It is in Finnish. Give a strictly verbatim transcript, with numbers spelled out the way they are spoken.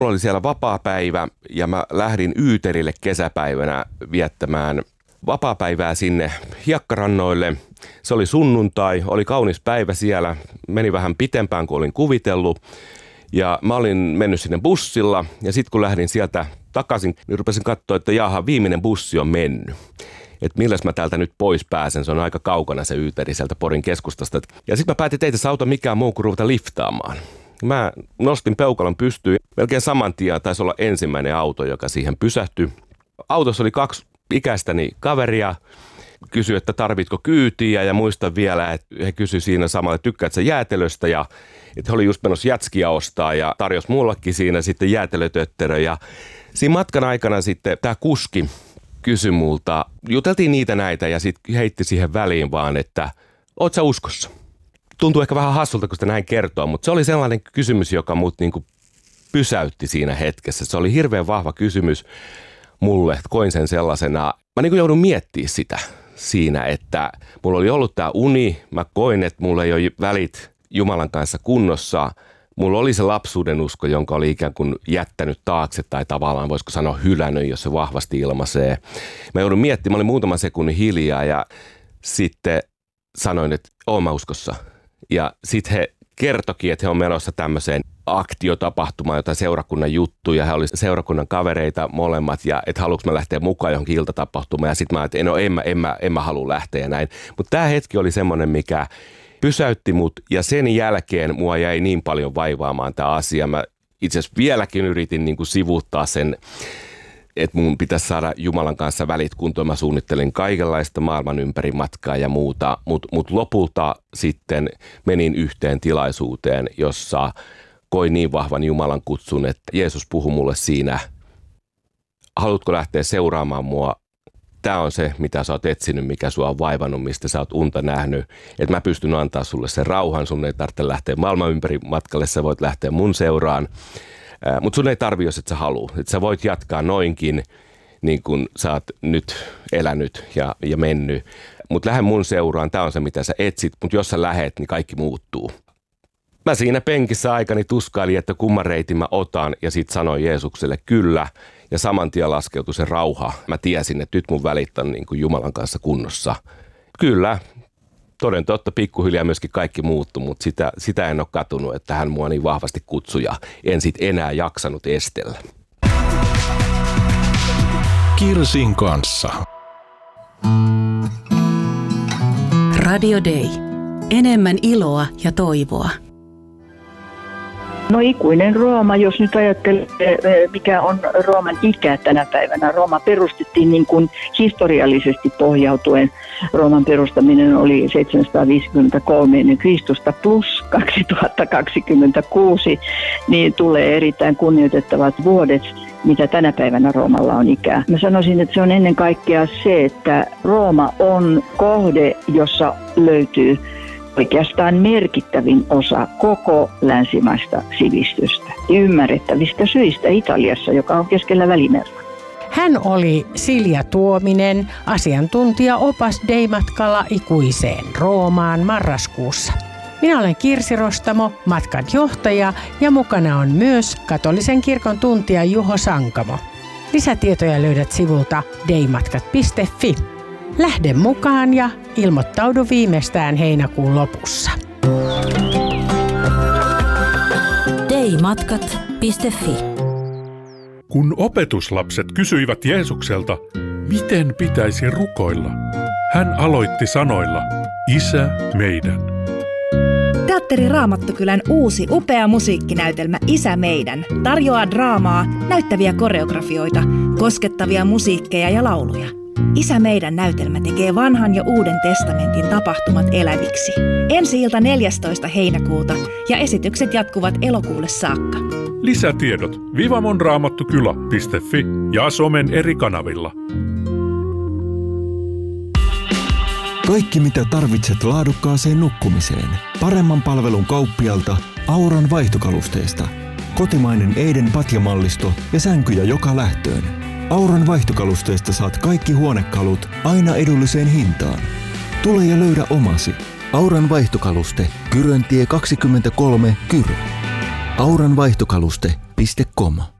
Mulla oli siellä vapaapäivä ja mä lähdin Yyterille kesäpäivänä viettämään vapaapäivää sinne hiekkarannoille. Se oli sunnuntai, oli kaunis päivä siellä, meni vähän pitempään kuin olin kuvitellut. Ja mä olin mennyt sinne bussilla ja sitten kun lähdin sieltä takaisin, niin rupesin katsoa, että jaha, viimeinen bussi on mennyt. Että milläs mä täältä nyt pois pääsen, se on aika kaukana se Yyteri sieltä Porin keskustasta. Ja sitten mä päätin, että ei tässä auta mikään muu kuin ruveta liftaamaan. Mä nostin peukalon pystyyn, melkein saman tien taisi olla ensimmäinen auto, joka siihen pysähtyi. Autossa oli kaksi ikäistäni kaveria, kysyi, että tarvitko kyytiä ja muistan vielä, että he kysyi siinä samalla, että tykkäät sä jäätelöstä ja että he oli just menossa jätskiä ostaa ja tarjosi mullekin siinä sitten jäätelötötterö ja siinä matkan aikana sitten tämä kuski kysyi multa, juteltiin niitä näitä ja sitten heitti siihen väliin vaan, että oot sä uskossa? Tuntuu ehkä vähän hassulta, kun sitä näin kertoo, mutta se oli sellainen kysymys, joka mut niinku pysäytti siinä hetkessä. Se oli hirveän vahva kysymys mulle, koin sen sellaisena. Mä niinku joudun miettimään sitä siinä, että mulla oli ollut tää uni, mä koin, että mulla ei ole välit Jumalan kanssa kunnossa. Mulla oli se lapsuuden usko, jonka oli ikään kuin jättänyt taakse tai tavallaan voisiko sanoa hylännyt, jos se vahvasti ilmaisee. Mä joudun miettimään, mä olin muutaman sekunnin hiljaa ja sitten sanoin, että oon mä uskossa. Ja sitten he kertoikin, että he on menossa tämmöiseen aktiotapahtumaan, jotain seurakunnan juttuja. He olivat seurakunnan kavereita molemmat ja että haluanko mä lähteä mukaan johonkin iltatapahtumaan. Ja sitten mä ajattelin, että no en mä, en mä, en mä halua lähteä ja näin. Mutta tämä hetki oli semmoinen, mikä pysäytti mut ja sen jälkeen mua jäi niin paljon vaivaamaan tämä asia. Mä itse asiassa vieläkin yritin niin kuin sivuuttaa sen, että mun pitäisi saada Jumalan kanssa välit kuntoon. Mä suunnittelin kaikenlaista maailman ympäri matkaa ja muuta, mutta mut lopulta sitten menin yhteen tilaisuuteen, jossa koin niin vahvan Jumalan kutsun, että Jeesus puhui mulle siinä, haluatko lähteä seuraamaan mua? Tämä on se, mitä sä oot etsinyt, mikä sua on vaivannut, mistä sä oot unta nähnyt. Että mä pystyn antaa sulle sen rauhan, sun ei tarvitse lähteä maailman ympäri matkalle, sä voit lähteä mun seuraan. Mutta sun ei tarvi, jos et sä halua. Että sä voit jatkaa noinkin, niin kuin sä oot nyt elänyt ja, ja mennyt. Mutta lähde mun seuraan, tää on se, mitä sä etsit. Mutta jos sä lähet, niin kaikki muuttuu. Mä siinä penkissä aikani tuskailin, että kumman reitin mä otan ja sit sanoin Jeesukselle kyllä. Ja saman tien laskeutui se rauha. Mä tiesin, että nyt mun välit on niin kuin Jumalan kanssa kunnossa. Kyllä, toden totta pikkuhiljaa myöskin kaikki muuttui, mutta sitä, sitä en ole katunut, että hän mua niin vahvasti kutsui ja en sit enää jaksanut estellä. Kirsin kanssa. Radio Day. Enemmän iloa ja toivoa. No ikuinen Rooma, jos nyt ajattelee, mikä on Rooman ikä tänä päivänä. Rooma perustettiin niin kuin historiallisesti pohjautuen. Rooman perustaminen oli seitsemänsataaviisikymmentäkolme ennen Kristusta plus kaksituhattakaksikymmentäkuusi, niin tulee erittäin kunnioitettavat vuodet, mitä tänä päivänä Roomalla on ikää. Mä sanoisin, että se on ennen kaikkea se, että Rooma on kohde, jossa löytyy oikeastaan merkittävin osa koko länsimaista sivistystä. Ymmärrettävistä syistä Italiassa, joka on keskellä Välimerta. Hän oli Silja Tuominen, asiantuntija opas Dei-matkalla ikuiseen Roomaan marraskuussa. Minä olen Kirsi Rostamo, matkan johtaja ja mukana on myös katolisen kirkon tuntija Juho Sankamo. Lisätietoja löydät sivulta deimatkat piste fi. Lähde mukaan ja ilmoittaudu viimeistään heinäkuun lopussa. deimatkat piste fi. Kun opetuslapset kysyivät Jeesukselta, miten pitäisi rukoilla, hän aloitti sanoilla, Isä meidän. Teatteri Raamattokylän uusi upea musiikkinäytelmä Isä meidän tarjoaa draamaa, näyttäviä koreografioita, koskettavia musiikkeja ja lauluja. Isä meidän näytelmä tekee vanhan ja uuden testamentin tapahtumat eläviksi. Ensi-ilta neljästoista heinäkuuta ja esitykset jatkuvat elokuulle saakka. Lisätiedot vivamonraamattokylä piste fi ja somen eri kanavilla. Kaikki mitä tarvitset laadukkaaseen nukkumiseen. Paremman palvelun kauppialta Auran vaihtokalusteesta. Kotimainen Eiden patjamallisto ja sänkyjä joka lähtöön. Auran vaihtokalusteesta saat kaikki huonekalut aina edulliseen hintaan. Tule ja löydä omasi. Auran vaihtokaluste, Kyröntie kaksikymmentäkolme, Kyrö. auran vaihtokaluste piste com.